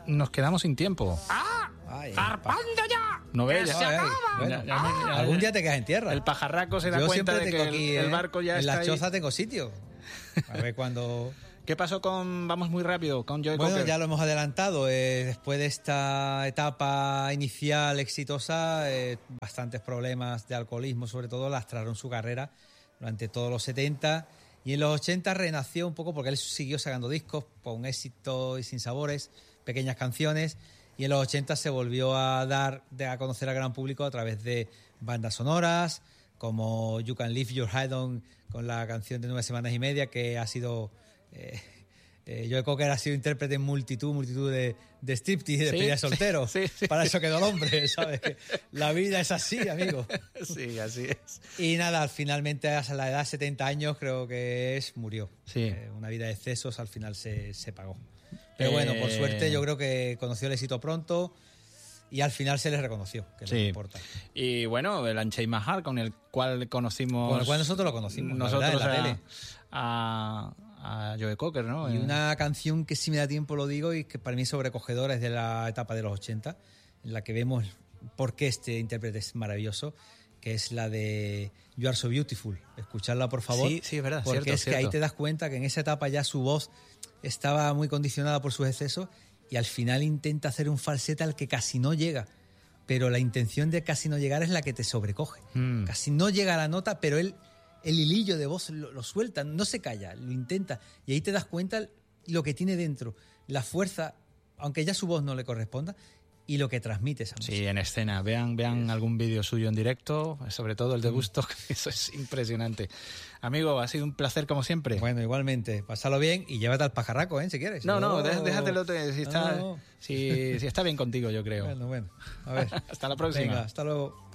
nos quedamos sin tiempo. ¡Zarpando ya! No ves, ¡Que se acaba! Bueno, algún día te quedas en tierra. El pajarraco se da Yo cuenta siempre de tengo que aquí, el barco ya en está la ahí. choza tengo sitio. A ver cuando... ¿Qué pasó con, vamos muy rápido, con Joe Bueno, Cocker? ya lo hemos adelantado. Después de esta etapa inicial exitosa, bastantes problemas de alcoholismo, sobre todo, lastraron su carrera durante todos los 70. Y en los 80 renació un poco porque él siguió sacando discos con éxito y sin sabores, pequeñas canciones. Y en los 80 se volvió a dar a conocer al gran público a través de bandas sonoras, como You Can Leave Your Head On, con la canción de 9 semanas y media, que ha sido... Joe Cocker ha sido intérprete en multitud de striptease, de despedida de soltero. Sí. Para eso quedó el hombre, ¿sabes? La vida es así, amigo. Sí, así es. Y nada, finalmente a la edad de 70 años creo que murió. Sí. Una vida de excesos al final se pagó. Pero bueno, por suerte yo creo que conoció el éxito pronto y al final se le reconoció, que es lo que importa. Y bueno, el Unchained My Heart, con el cual conocimos... Con el cual nosotros lo conocimos, nosotros la verdad, en la tele. A Joe Cocker, ¿no? Y una canción que si me da tiempo lo digo y que para mí es sobrecogedora, es de la etapa de los 80, en la que vemos por qué este intérprete es maravilloso, que es la de You Are So Beautiful. Escucharla, por favor. Sí, es verdad. Porque cierto, es que ahí te das cuenta que en esa etapa ya su voz estaba muy condicionada por sus excesos y al final intenta hacer un falsete al que casi no llega. Pero la intención de casi no llegar es la que te sobrecoge. Casi no llega a la nota, pero él... El hilillo de voz lo suelta, no se calla, lo intenta. Y ahí te das cuenta lo que tiene dentro, la fuerza, aunque ya su voz no le corresponda, y lo que transmite esa música. Sí, en escena. Vean algún vídeo suyo en directo, sobre todo el de Gusto, que eso es impresionante. Amigo, ha sido un placer como siempre. Bueno, igualmente, pásalo bien y llévate al pajarraco, si quieres. No, déjatelo si está, No. si está bien contigo, yo creo. Bueno, a ver. Hasta la próxima. Venga, hasta luego.